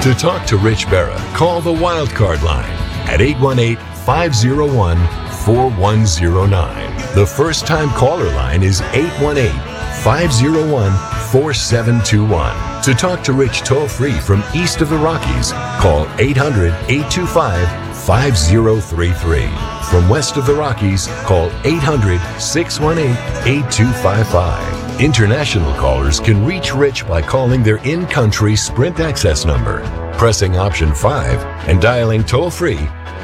To talk to Rich Berra, call the Wildcard line at 818-501-4109. The first-time caller line is 818-501-4721. To talk to Rich toll-free from east of the Rockies, call 800-825-5033. From west of the Rockies, call 800-618-8255. International callers can reach Rich by calling their in-country Sprint access number, pressing option 5, and dialing toll-free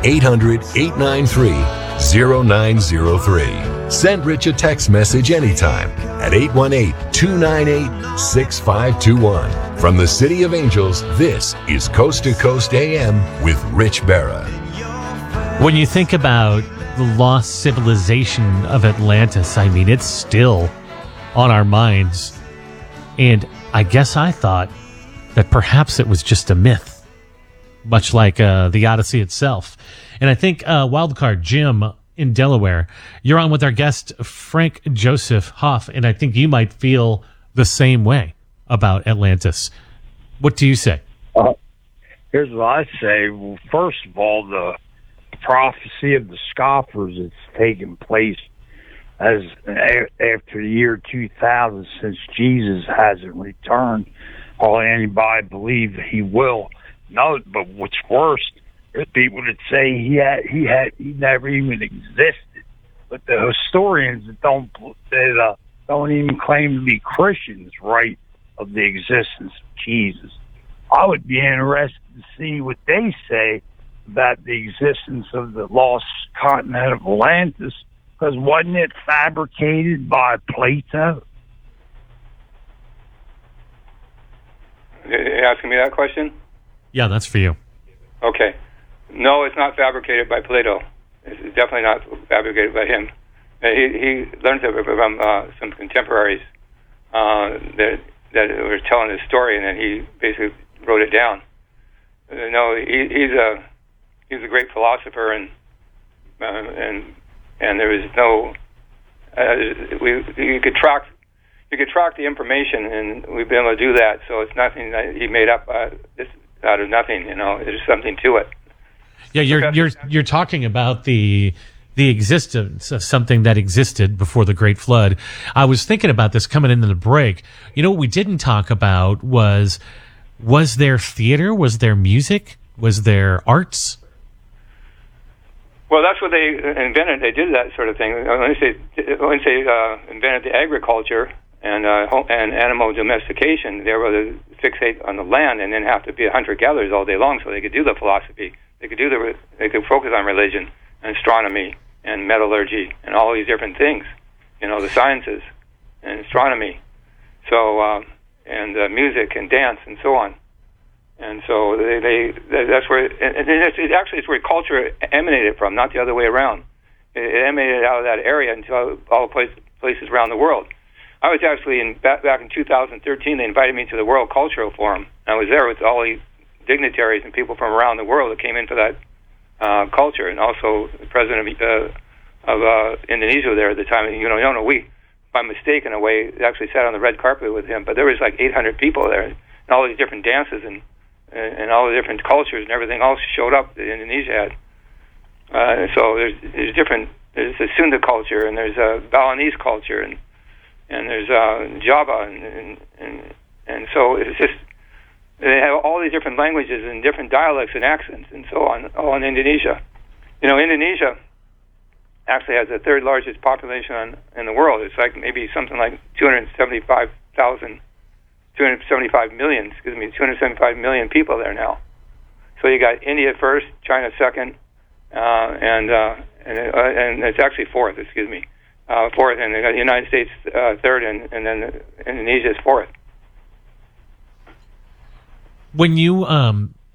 800-893-0903. Send Rich a text message anytime at 818-298-6521. From the City of Angels, this is Coast to Coast AM with Rich Berra. When you think about the lost civilization of Atlantis, I mean, it's still on our minds. And I guess I thought that perhaps it was just a myth, much like the Odyssey itself. And I think Wildcard Jim in Delaware, you're on with our guest Frank Joseph Hoff, and I think you might feel the same way about Atlantis. What do you say? Here's what I say. Well, first of all, the prophecy of the scoffers that's taken place as after the year 2000, since Jesus hasn't returned, or anybody believe that he will. No, but what's worse, there's people that say he never even existed. But the historians that don't even claim to be Christians write of the existence of Jesus. I would be interested to see what they say about the existence of the lost continent of Atlantis, because wasn't it fabricated by Plato? You're asking me that question? Yeah, that's for you. Okay. No, it's not fabricated by Plato. It's definitely not fabricated by him. He learned it from some contemporaries that were telling his story, and then he basically wrote it down. No, he's a great philosopher, and there is no you could track the information, and we've been able to do that. So it's nothing that he made up just out of nothing. There's something to it. Yeah, you're talking about the existence of something that existed before the Great Flood. I was thinking about this coming into the break. What we didn't talk about was there theater? Was there music? Was there arts? Well, that's what they invented. They did that sort of thing. When they invented the agriculture and animal domestication, they were to fixate on the land and then have to be hunter-gatherers all day long, so they could do the philosophy. They could focus on religion and astronomy and metallurgy and all these different things, the sciences and astronomy, so and music and dance and so on. And so that's where it's where culture emanated from, not the other way around. It emanated out of that area into all places around the world. I was actually back in 2013. They invited me to the World Cultural Forum. I was there with all these dignitaries and people from around the world that came in for that culture, and also the president of Indonesia there at the time. We, by mistake in a way, actually sat on the red carpet with him. But there was like 800 people there, and all these different dances and all the different cultures and everything else showed up that Indonesia had. So there's different. There's the Sunda culture, and there's a Balinese culture, and there's Java, and so it's just they have all these different languages and different dialects and accents and so on, all in Indonesia. Indonesia actually has the third largest population in the world. It's like maybe something like 275 million people there now. So you got India first, China second, and it's actually fourth. Fourth, and they got the United States third, and then Indonesia is fourth. When you